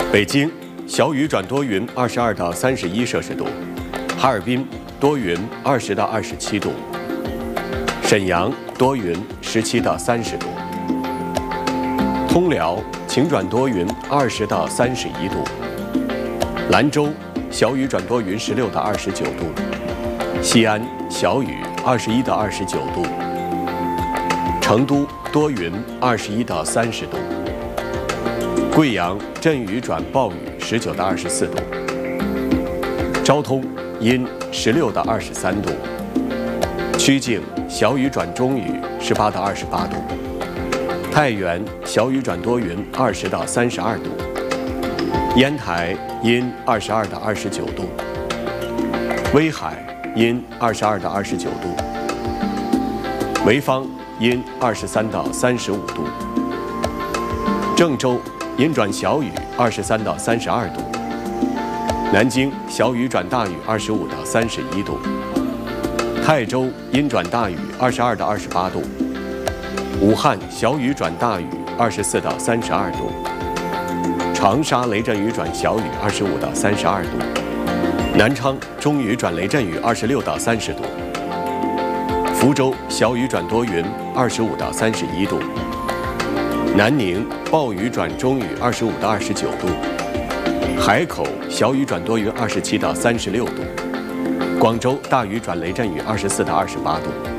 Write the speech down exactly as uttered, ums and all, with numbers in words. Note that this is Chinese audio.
北京小雨转多云，二十二到三十一摄氏度；哈尔滨多云，二十到二十七度；沈阳多云，十七到三十度；通辽晴转多云，二十到三十一度；兰州小雨转多云，十六到二十九度；西安小雨，二十一到二十九度；成都多云，二十一到三十度；贵阳阵雨转暴雨，十九到二十四度；昭通阴，十六到二十三度；曲靖小雨转中雨，十八到二十八度；太原小雨转多云，二十到三十二度；烟台阴，二十二到二十九度；威海阴，二十二到二十九度；潍坊阴，二十三到三十五度；郑州阴转小雨，二十三到三十二度；南京小雨转大雨，二十五到三十一度；泰州阴转大雨，二十二到二十八度；武汉小雨转大雨，二十四到三十二度；长沙雷阵雨转小雨，二十五到三十二度；南昌中雨转雷阵雨，二十六到三十度；福州小雨转多云，二十五到三十一度；南宁暴雨转中雨，二十五到二十九度；海口小雨转多云，二十七到三十六度；广州大雨转雷阵雨，二十四到二十八度。